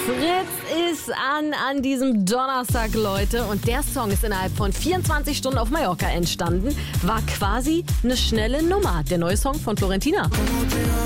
Fritz ist an diesem Donnerstag, Leute. Und der Song ist innerhalb von 24 Stunden auf Mallorca entstanden. War quasi eine schnelle Nummer. Der neue Song von Florentina.